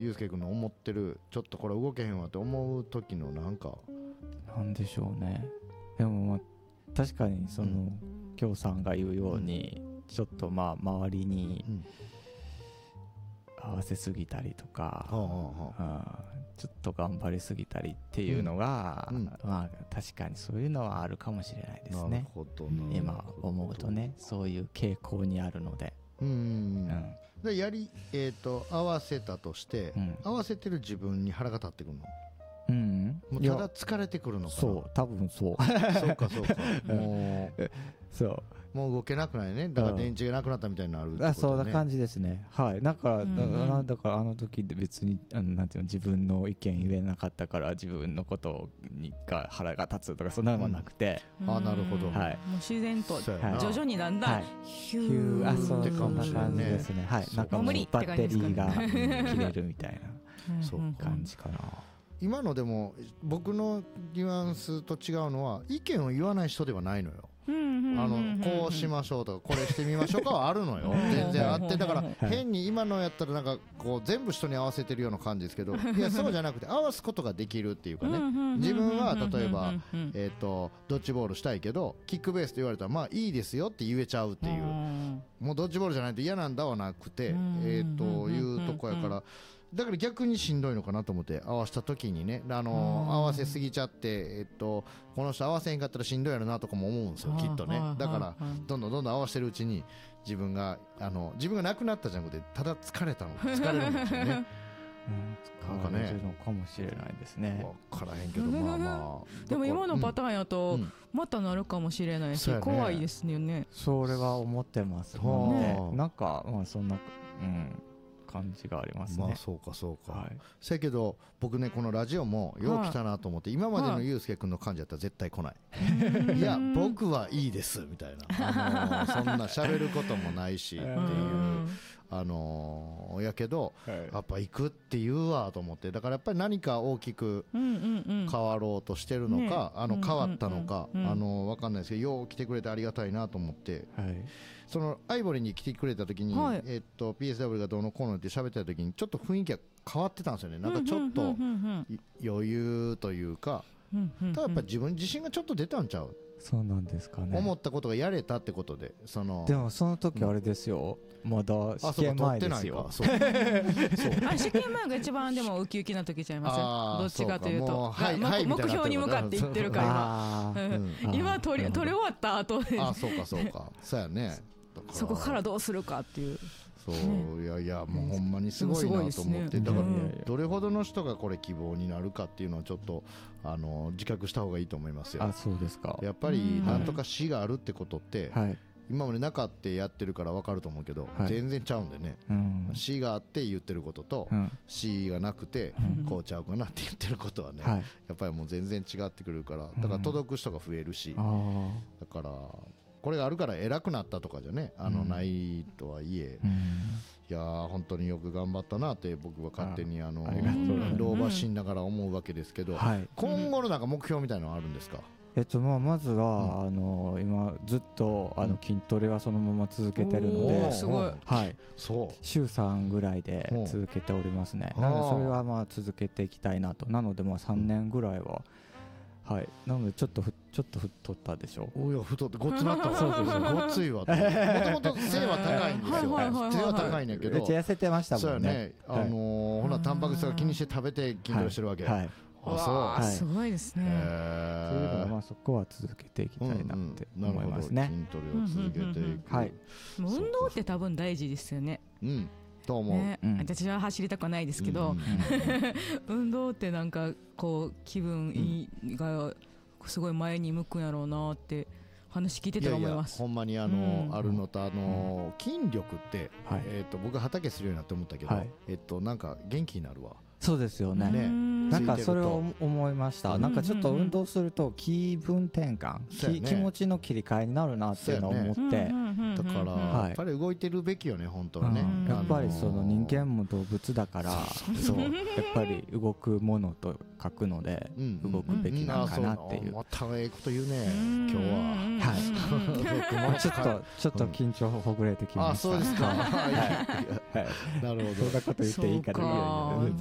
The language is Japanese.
ゆうすけくんの思ってるちょっとこれ動けへんわって思う時のなんでしょうね。でもまあ確かにそのきょうさんが言うように、ちょっとまあ周りに合わせすぎたりとか、ちょっと頑張りすぎたりっていうのが、まあ確かにそういうのはあるかもしれないですね。 なるほどな。 今思うとね、そういう傾向にあるので。 で合わせたとして、合わせてる自分に腹が立ってくるの。もうただ疲れてくるのかな。 そう多分そうそうかもう動けなくないね。だから電池がなくなったみたいになるってことね。 そんな感じですね。はい。だからあの時で別になんていうの、自分の意見言えなかったから自分のことが腹が立つとかそんなのはなくて、 なるほど。 もう自然と徐々にだんだんヒューってそんな感じですね。はい。なんかもうバッテリーが切れるみたいな感じかな。 今のでも僕のニュアンスと違うのは、意見を言わない人ではないのよ。こうしましょうとかこれしてみましょうかはあるのよ。全然あって、だから変に今のやったらなんかこう全部人に合わせてるような感じですけど、いやそうじゃなくて合わすことができるっていうかね。自分は例えばドッジボールしたいけどキックベースって言われたらまあいいですよって言えちゃうっていう、もうドッジボールじゃないと嫌なんだはなくていうとこやから、だから逆にしんどいのかなと思って、合わせた時にね、合わせすぎちゃってこの人合わせへんかったらしんどいやろなとかも思うんですよ、きっとね。だからどんどん合わせてるうちに自分がなくなったじゃなくて、ただ疲れるんですよね。 なんかね、のかもしれないですね。 分からへんけど、まあまあでも今のパターンやとまたなるかもしれないし、怖いですよね。 それは思ってますね。なんかまあそんな感じがありますね。 まあそうかせやけど僕ね、このラジオもよう来たなと思って、今までのゆうすけくんの感じだったら絶対来ない。いや僕はいいですみたいな、そんな喋ることもないしっていうやけど、やっぱ行くって言うわと思って、だからやっぱり何か大きく変わろうとしてるのか、変わったのか分かんないですけど、よう来てくれてありがたいなと思って、そのアイボリーに来てくれた時に、PSW がどうのこうのって喋ってた時にちょっと雰囲気が変わってたんですよね。なんかちょっと余裕というか、ただやっぱり自分自信がちょっと出たんちゃう。 そうなんですかね。 思ったことがやれたってことで、 でもその時あれですよ、まだ試験前ですよ。 試験前が一番でもウキウキな時ちゃいます？どっちかというと目標に向かっていってるから今取り終わった後で、 そうやね。 そこからどうするかっていう。 いやもうほんまにすごいなと思って、だからどれほどの人がこれ希望になるかっていうのはちょっと自覚した方がいいと思いますよ。 そうですか。 やっぱりなんとか死があるってことって今までなかったやってるから分かると思うけど、全然ちゃうんでね。死があって言ってることと死がなくてこうちゃうかなって言ってることはね、やっぱりもう全然違ってくるから、だから届く人が増えるし、だからこれがあるから偉くなったとかじゃね、ないとはいえ、いや本当によく頑張ったなって僕は勝手に老婆しながら思うわけですけど、今後のなんか目標みたいなのはあるんですか？ まずは今ずっと筋トレはそのまま続けてるので、週3ぐらいで続けておりますね。なのでそれはまあ続けていきたいなと。なのでまあ3年ぐらいはなのでちょっと太ったでしょ。 おや太ってごっつなったわ。そうですよ、ごっついわ。もともと背は高いんですよ。背は高いんだけど、 めっちゃ痩せてましたもんね。 ほらタンパク質が気にして食べて筋トレしてるわけ。 すごいですね。 というのはそこは続けていきたいなって思いますね。 筋トレを続けていく。 運動って多分大事ですよね。 と思う。 私は走りたくはないですけど、運動ってなんかこう気分がすごい前に向くんやろうなって話聞いてたら思います。 ほんまにあるのと筋力って僕は畑するようになって思ったけど、なんか元気になるわ。 そうですよね。なんかそれを思いました。なんかちょっと運動すると気分転換、気持ちの切り替えになるなっていうのを思って、 だからやっぱり動いてるべきよね本当はね。 やっぱりその人間も動物だからそうやっぱり動くものと書くので動くべきなのかなっていう。 またええこと言うね今日は。 はい。ちょっと緊張ほぐれてきました。 あ、そうですか。なるほど。 そんなこと言っていいかな。